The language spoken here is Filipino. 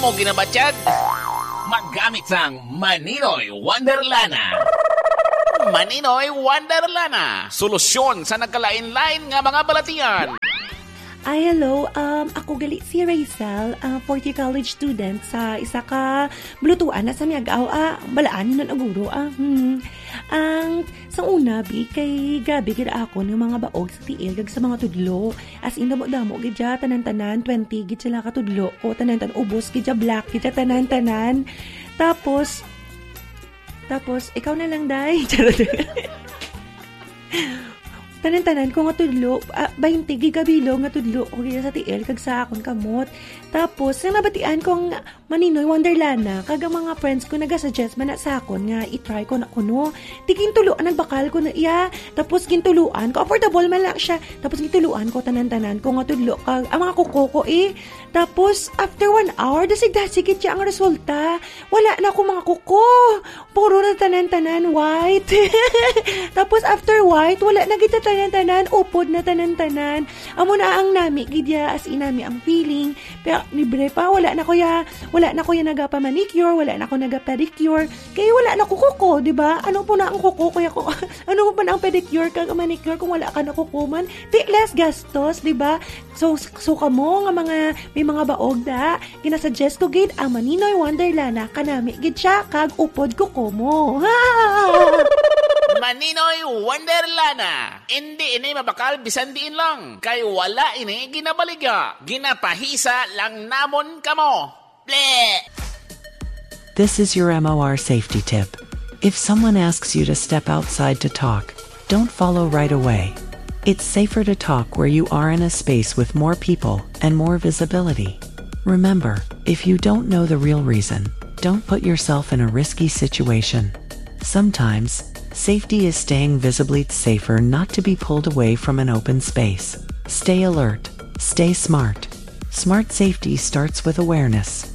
mo ginabatyag? Maggamit sang Maninoy Wonderlana. Maninoy Wonderlana. Solusyon sa nagkalain-lain nga mga balatian. Ay, hello. Ako gali si Rachel, 40 college student sa isa ka blutuan na sa miyagaw. Balaan nun aguro. Sa una, kay gabi gira ako ng mga baog sa tiil sa mga tudlo. As in, damo gidya, tanan-tanan, 20 gid sila katudlo ko, tanan-tanan, ubos gidya, black gidya, tanan-tanan. Tapos, ikaw na lang, day. Tanan-tanan ko nga tudlo, 20 gigabilo nga tudlo ko sa tiil kag sa akon kamot. Tapos, ang nabatian kong Maninoy Wonderlana, kag ang mga friends ko nagasuggest man na sa akon nga i-try ko na kuno. Tigintuluan nagbakal ko na iya. Tapos gintuluan ko, affordable man lang siya. Tapos gintuluan ko tanan-tanan ko nga tudlo kag ang mga kuko ko Tapos, after 1 hour, dasig-dasig siya ang resulta. Wala na ako mga kuko. Puro na tanan-tanan white. Tapos, after white, wala na kita tanan-tanan. Upod na tanan-tanan. Amo na ang nami, gidya, as inami ang feeling. Pero, libre pa, wala na ko ya nagapa-manicure, wala na ko nagapa-pedicure. Kaya wala na ko kuko, di ba? Ano po na ang kuko? Kaya ko, ano po na ang pedicure kag manicure kung wala ka na kukuman? Di less gastos, di ba? So kamo nga may mga baog da, ginasuggest ko gid ang Maninoy Wonderlana kanami gid siya kag upod ko mo. Maninoy Wonderlana. Hindi ini mabakal bisan diin lang. Kay wala ini ginabaliga. Ginapahisa lang namon kamo. Bleh! This is your MOR safety tip. If someone asks you to step outside to talk, don't follow right away. It's safer to talk where you are in a space with more people and more visibility. Remember, if you don't know the real reason, don't put yourself in a risky situation. Sometimes, safety is staying visibly safer not to be pulled away from an open space. Stay alert. Stay smart. Smart safety starts with awareness.